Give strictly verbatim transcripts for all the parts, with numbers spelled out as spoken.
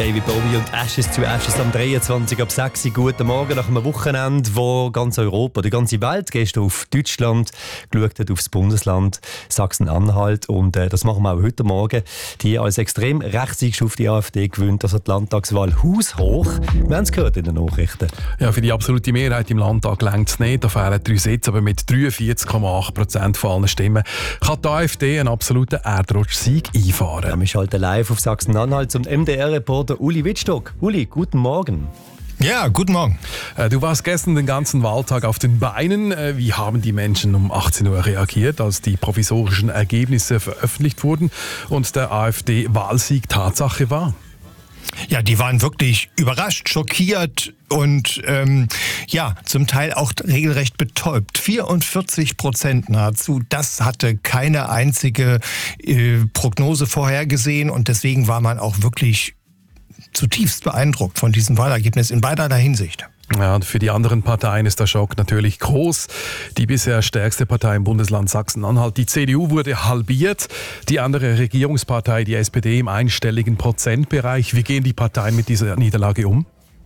David Bowie und Ashes to Ashes am dreiundzwanzig ab sechs Uhr. Guten Morgen nach einem Wochenende, wo ganz Europa, die ganze Welt gestern auf Deutschland geschaut hat, aufs Bundesland Sachsen-Anhalt. Und äh, das machen wir auch heute Morgen. Die als extrem rechts eingestufte AfD gewinnt also die Landtagswahl haushoch. Wir haben es gehört in den Nachrichten. Ja, für die absolute Mehrheit im Landtag reicht es nicht. Da fehlen drei Sitze, aber mit dreiundvierzig Komma acht Prozent von allen Stimmen kann die AfD einen absoluten Erdrutschsieg einfahren. Ja, wir schalten live auf Sachsen-Anhalt zum M D R-Reporter Uli Wittstock. Uli, guten Morgen. Ja, guten Morgen. Du warst gestern den ganzen Wahltag auf den Beinen. Wie haben die Menschen um achtzehn Uhr reagiert, als die provisorischen Ergebnisse veröffentlicht wurden und der AfD-Wahlsieg Tatsache war? Ja, die waren wirklich überrascht, schockiert und ähm, ja, zum Teil auch regelrecht betäubt. vierundvierzig Prozent nahezu, das hatte keine einzige äh, Prognose vorhergesehen und deswegen war man auch wirklich zutiefst beeindruckt von diesem Wahlergebnis in beiderlei Hinsicht. Ja, und für die anderen Parteien ist der Schock natürlich groß. Die bisher stärkste Partei im Bundesland Sachsen-Anhalt, die C D U, wurde halbiert. Die andere Regierungspartei, die S P D, im einstelligen Prozentbereich. Wie gehen die Parteien mit dieser Niederlage um?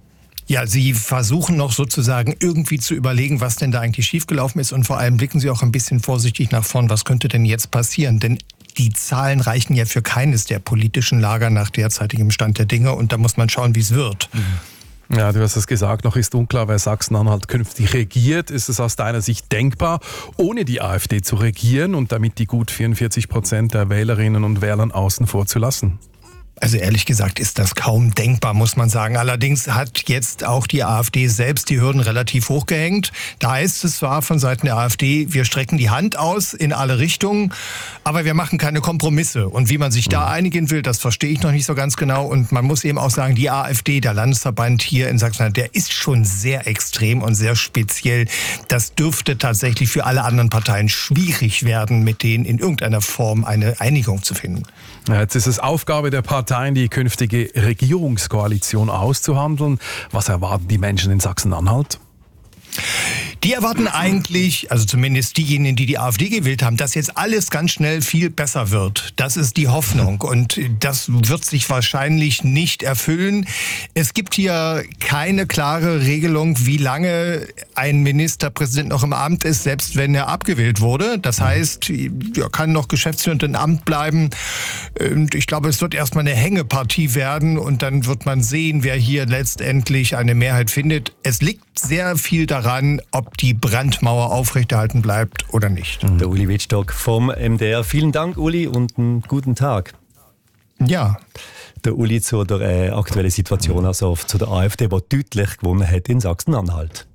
Ja, sie versuchen noch sozusagen irgendwie zu überlegen, was denn da eigentlich schiefgelaufen ist und vor allem blicken sie auch ein bisschen vorsichtig nach vorn, was könnte denn jetzt passieren? Denn die Zahlen reichen ja für keines der politischen Lager nach derzeitigem Stand der Dinge und da muss man schauen, wie es wird. Mhm. Ja, du hast es gesagt, noch ist unklar, wer Sachsen-Anhalt künftig regiert. Ist es aus deiner Sicht denkbar, ohne die AfD zu regieren und damit die gut vierundvierzig Prozent der Wählerinnen und Wählern außen vor zu lassen? Also ehrlich gesagt ist das kaum denkbar, muss man sagen. Allerdings hat jetzt auch die AfD selbst die Hürden relativ hochgehängt. Da heißt es zwar von Seiten der AfD, wir strecken die Hand aus in alle Richtungen, aber wir machen keine Kompromisse. Und wie man sich da einigen will, das verstehe ich noch nicht so ganz genau. Und man muss eben auch sagen, die AfD, der Landesverband hier in Sachsen-Anhalt, der ist schon sehr extrem und sehr speziell. Das dürfte tatsächlich für alle anderen Parteien schwierig werden, mit denen in irgendeiner Form eine Einigung zu finden. Ja, jetzt ist es Aufgabe der Parteien, die künftige Regierungskoalition auszuhandeln. Was erwarten die Menschen in Sachsen-Anhalt? Die erwarten eigentlich, also zumindest diejenigen, die die AfD gewählt haben, dass jetzt alles ganz schnell viel besser wird. Das ist die Hoffnung und das wird sich wahrscheinlich nicht erfüllen. Es gibt hier keine klare Regelung, wie lange ein Ministerpräsident noch im Amt ist, selbst wenn er abgewählt wurde. Das heißt, er kann noch geschäftsführend im Amt bleiben. Und ich glaube, es wird erstmal eine Hängepartie werden und dann wird man sehen, wer hier letztendlich eine Mehrheit findet. Es liegt sehr viel daran, ob die Brandmauer aufrechterhalten bleibt oder nicht. Der Uli Wittstock vom M D R. Vielen Dank, Uli, und einen guten Tag. Ja. Der Uli zu der äh, aktuellen Situation, also zu der AfD, die deutlich gewonnen hat in Sachsen-Anhalt.